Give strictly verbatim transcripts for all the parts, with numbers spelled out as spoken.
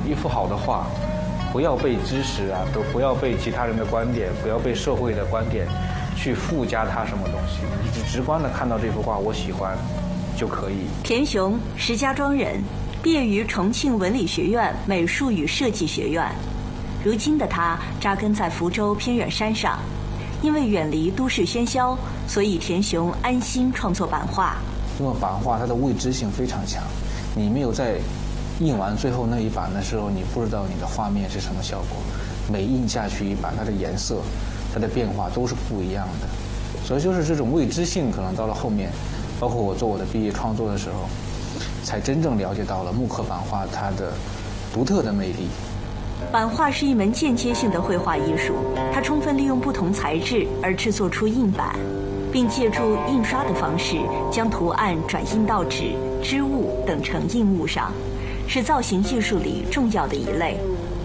一幅好的画，不要被知识啊，都不要被其他人的观点，不要被社会的观点去附加它什么东西，你只直观的看到这幅画我喜欢就可以。 田雄，石家庄人，毕业于重庆文理学院美术与设计学院。如今的他扎根在福州偏远山上，因为远离都市喧嚣，所以田雄安心创作版画。 因为版画它的未知性非常强，你没有在印完最后那一版的时候，你不知道你的画面是什么效果。每印下去一版，它的颜色、它的变化都是不一样的。所以就是这种未知性，可能到了后面，包括我做我的毕业创作的时候，才真正了解到了木刻版画它的独特的魅力。 版画是一门间接性的绘画艺术，它充分利用不同材质而制作出印版，并借助印刷的方式将图案转印到纸、织物等成印物上，是造型艺术里重要的一类。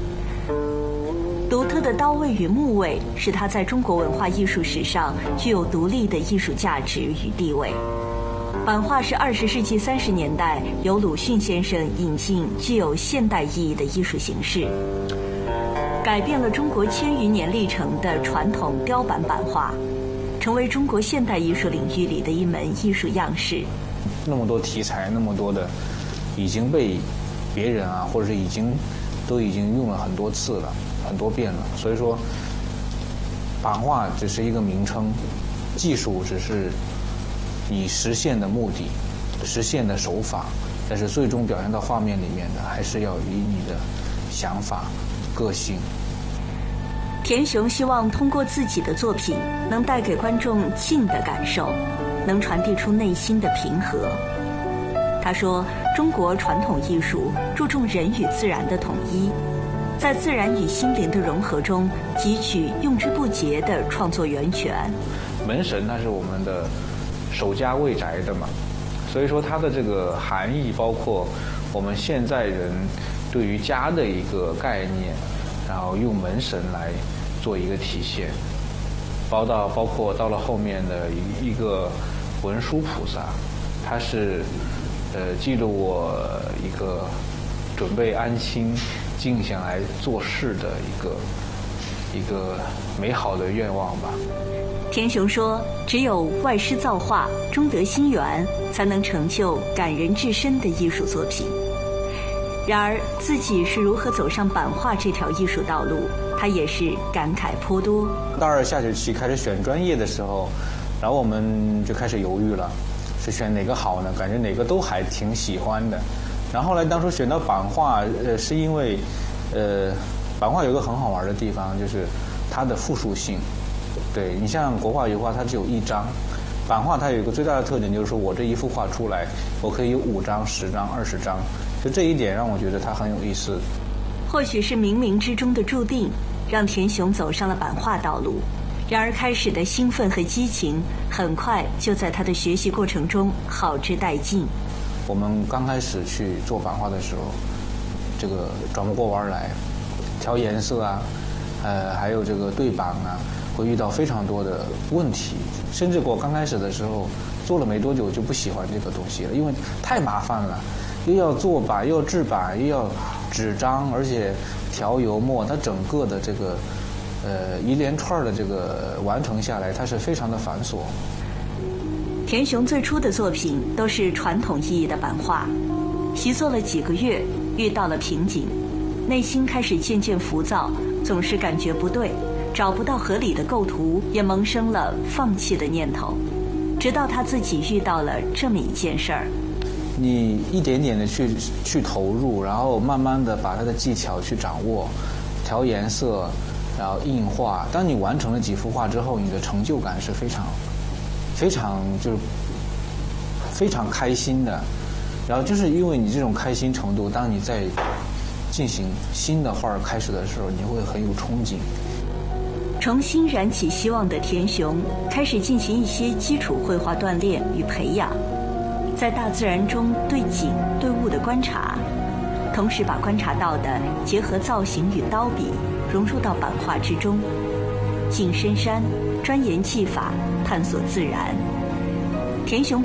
独特的刀位与木位使它在中国文化艺术史上具有独立的艺术价值与地位。版画是二十世纪三十年代由鲁迅先生引进具有现代意义的艺术形式，改变了中国千余年历程的传统雕版版画，成为中国现代艺术领域里的一门艺术样式。 那么多题材，那么多的已经被别人啊，或者是已经都已经用了很多次了，很多遍了。所以说，版画只是一个名称，技术只是你实现的目的、实现的手法，但是最终表现到画面里面的，还是要以你的想法、个性。 田雄希望通过自己的作品，能带给观众静的感受，能传递出内心的平和。他说，中国传统艺术注重人与自然的统一，在自然与心灵的融合中汲取用之不竭的创作源泉。 门神它是我们的守家卫宅的嘛，所以说它的这个含义包括我们现在人对于家的一个概念，然后用门神来做一个体现，包到包括到了后面的一一个文殊菩萨，它是呃记录我一个准备安心静下来做事的一个一个美好的愿望吧。 田雄说，只有外师造化，中得心源，才能成就感人至深的艺术作品。然而自己是如何走上版画这条艺术道路，他也是感慨颇多。 大二下学期开始选专业的时候，然后我们就开始犹豫了，是选哪个好呢？感觉哪个都还挺喜欢的。然后后来当初选到版画，呃，是因为，呃，版画有个很好玩的地方，就是它的复数性。对，你像国画、油画，它只有一张，版画它有一个最大的特点，就是说我这一幅画出来，我可以有五张、十张、二十张，就这一点让我觉得它很有意思。 或许是冥冥之中的注定，让田雄走上了版画道路。然而开始的兴奋和激情，很快就在他的学习过程中耗之殆尽。 我们刚开始去做版画的时候，这个转不过弯来，调颜色啊，呃，还有这个对版啊，会遇到非常多的问题。甚至我刚开始的时候做了没多久就不喜欢这个东西了，因为太麻烦了，又要做版，又要制版，又要纸张，而且调油墨，它整个的这个呃一连串的这个完成下来，它是非常的繁琐。 田雄最初的作品都是传统意义的版画，习作了几个月，遇到了瓶颈，内心开始渐渐浮躁，总是感觉不对，找不到合理的构图，也萌生了放弃的念头。直到他自己遇到了这么一件事儿， 你一点点的去去投入，然后慢慢的把它的技巧去掌握，调颜色，然后印画。当你完成了几幅画之后，你的成就感是非常非常就是非常开心的。然后就是因为你这种开心程度，当你在进行新的画开始的时候，你会很有憧憬。 重新燃起希望的田雄开始进行一些基础绘画锻炼与培养，在大自然中对景对物的观察，同时把观察到的结合造型与刀笔融入到版画之中，进深山，钻研技法，探索自然。田雄